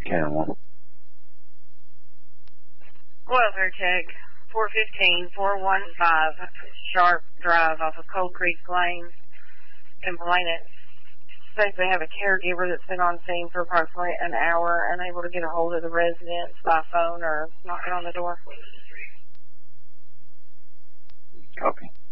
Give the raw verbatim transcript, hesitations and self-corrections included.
Can one. Welfare check, four fifteen, four one five, Sharp Drive off of Cold Creek Lane, complainant. Says they have a caregiver that's been on scene for approximately an hour, unable to get a hold of the residents by phone or knocking on the door. Copy.